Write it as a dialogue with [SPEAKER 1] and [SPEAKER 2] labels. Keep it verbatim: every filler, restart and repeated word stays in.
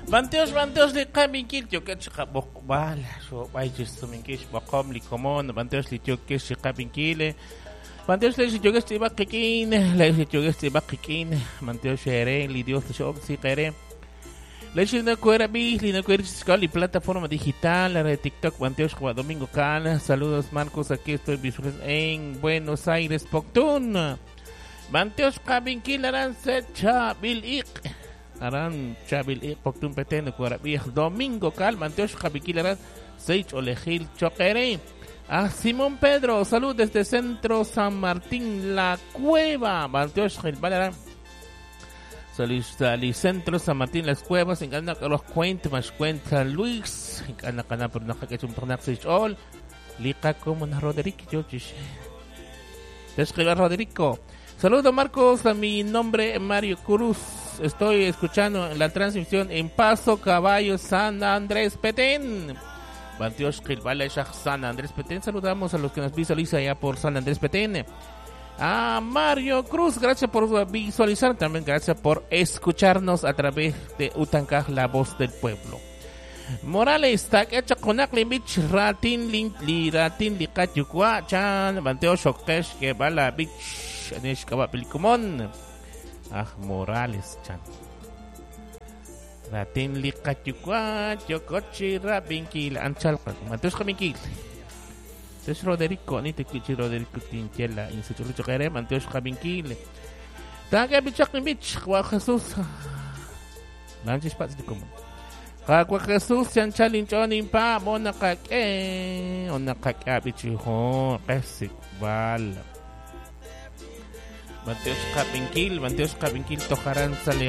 [SPEAKER 1] Manteos, manteos de Kamikil, yo que chicabok bala, so by just to minkish, bakom likomon, manteos li yo que chicabinquile, manteos le yo que estiba kikin, le yo que estiba kikin, manteos shere, li dios so si kere. Le no cuera bis, li no cuera y plataforma digital, la de TikTok, manteos Juan Domingo Can, saludos Marcos, aquí estoy visual en Buenos Aires, Poctún. Manteos Kabinquil, aranse chabil Aran chabil ik Poctún petén cuera bis, Domingo Cal, manteos Kabinquil, aran seich olejil choquere. A Simón Pedro, salud desde Centro San Martín, La Cueva, manteos Gilbal, Salí Centro San Martín, Las Cuevas, en Gana los cuentos, más cuenta Luis, en Gana Cana, pero no hay que es un pronaxis all, Lica como na Roderick, yo te escribo Roderico. Saludos Marcos, a mi nombre Mario Cruz, estoy escuchando la transmisión en Paso Caballo San Andrés Petén. Bantios Gilbala San Andrés Petén, saludamos a los que nos visualizan allá por San Andrés Petén. A Mario Cruz, gracias por visualizar, también gracias por escucharnos a través de Utancaj, la voz del pueblo. Morales, tak hecha con Aklimich, Ratin, Li, Ratin, Likachukwa, Chan, Banteo Shokesh, que va la Bich, Anish Kabapilikumon. Ah, Morales, Chan. Ratin, Likachukwa, Chokochi, Rabinkil, Anchal, Mateos Kaminkil. Entonces Roderico, ni te quiero Roderico Tinchela, Instituto Querem, Anteos Kabinquile. Taga Bichak Bich, Juan Jesús. Lanches Pats de Común. Juan Jesús, Chanchalin Chonin Pa, Monacak, eh, Onacak Bichiho, Pesik, Val. Manteos Kabinquil, Manteos Kabinquil, Tojaran Sale.